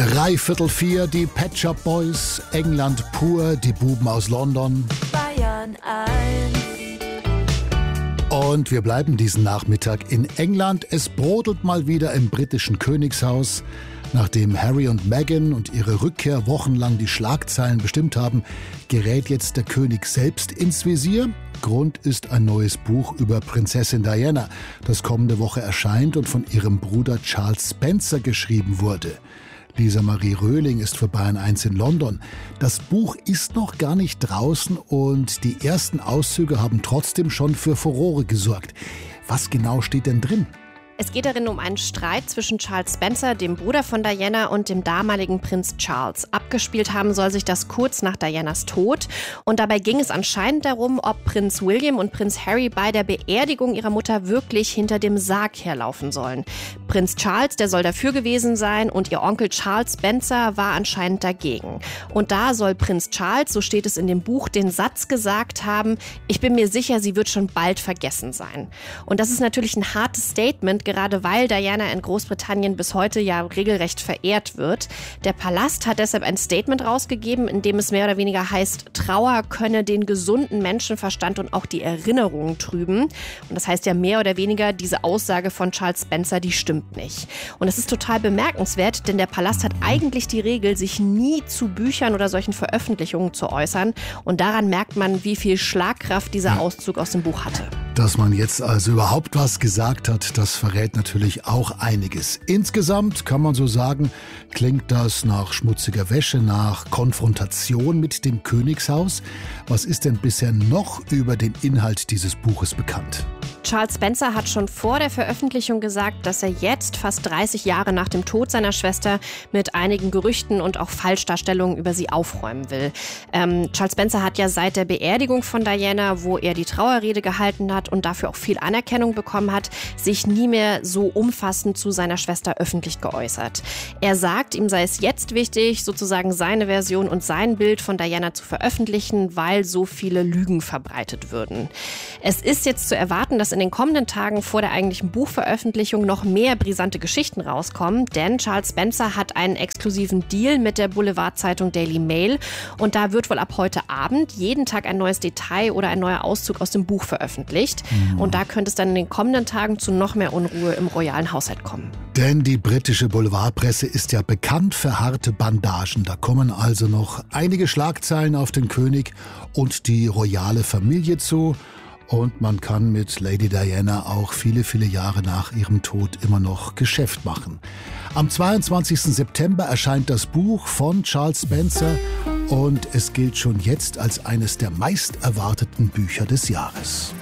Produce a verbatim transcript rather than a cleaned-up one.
Dreiviertel vier, die Pet Shop Boys, England pur, die Buben aus London. Bayern eins. Und wir bleiben diesen Nachmittag in England. Es brodelt mal wieder im britischen Königshaus. Nachdem Harry und Meghan und ihre Rückkehr wochenlang die Schlagzeilen bestimmt haben, gerät jetzt der König selbst ins Visier. Grund ist ein neues Buch über Prinzessin Diana, das kommende Woche erscheint und von ihrem Bruder Charles Spencer geschrieben wurde. Lisa Marie Röhling ist für Bayern eins in London. Das Buch ist noch gar nicht draußen und die ersten Auszüge haben trotzdem schon für Furore gesorgt. Was genau steht denn drin? Es geht darin um einen Streit zwischen Charles Spencer, dem Bruder von Diana, und dem damaligen Prinz Charles. Abgespielt haben soll sich das kurz nach Dianas Tod. Und dabei ging es anscheinend darum, ob Prinz William und Prinz Harry bei der Beerdigung ihrer Mutter wirklich hinter dem Sarg herlaufen sollen. Prinz Charles, der soll dafür gewesen sein, und ihr Onkel Charles Spencer war anscheinend dagegen. Und da soll Prinz Charles, so steht es in dem Buch, den Satz gesagt haben: Ich bin mir sicher, sie wird schon bald vergessen sein. Und das ist natürlich ein hartes Statement, gerade weil Diana in Großbritannien bis heute ja regelrecht verehrt wird. Der Palast hat deshalb ein Statement rausgegeben, in dem es mehr oder weniger heißt, Trauer könne den gesunden Menschenverstand und auch die Erinnerungen trüben. Und das heißt ja mehr oder weniger, diese Aussage von Charles Spencer, die stimmt nicht. Und es ist total bemerkenswert, denn der Palast hat eigentlich die Regel, sich nie zu Büchern oder solchen Veröffentlichungen zu äußern. Und daran merkt man, wie viel Schlagkraft dieser Auszug aus dem Buch hatte. Dass man jetzt also überhaupt was gesagt hat, das verrät natürlich auch einiges. Insgesamt kann man so sagen, klingt das nach schmutziger Wäsche, nach Konfrontation mit dem Königshaus. Was ist denn bisher noch über den Inhalt dieses Buches bekannt? Charles Spencer hat schon vor der Veröffentlichung gesagt, dass er jetzt, fast dreißig Jahre nach dem Tod seiner Schwester, mit einigen Gerüchten und auch Falschdarstellungen über sie aufräumen will. Ähm, Charles Spencer hat ja seit der Beerdigung von Diana, wo er die Trauerrede gehalten hat und dafür auch viel Anerkennung bekommen hat, sich nie mehr so umfassend zu seiner Schwester öffentlich geäußert. Er sagt, ihm sei es jetzt wichtig, sozusagen seine Version und sein Bild von Diana zu veröffentlichen, weil so viele Lügen verbreitet würden. Es ist jetzt zu erwarten, dass in den kommenden Tagen vor der eigentlichen Buchveröffentlichung noch mehr brisante Geschichten rauskommen, denn Charles Spencer hat einen exklusiven Deal mit der Boulevardzeitung Daily Mail und da wird wohl ab heute Abend jeden Tag ein neues Detail oder ein neuer Auszug aus dem Buch veröffentlicht. Mhm. Und da könnte es dann in den kommenden Tagen zu noch mehr Unruhe im royalen Haushalt kommen. Denn die britische Boulevardpresse ist ja bekannt für harte Bandagen. Da kommen also noch einige Schlagzeilen auf den König und die royale Familie zu. Und man kann mit Lady Diana auch viele, viele Jahre nach ihrem Tod immer noch Geschäft machen. Am zweiundzwanzigsten September erscheint das Buch von Charles Spencer und es gilt schon jetzt als eines der meist erwarteten Bücher des Jahres.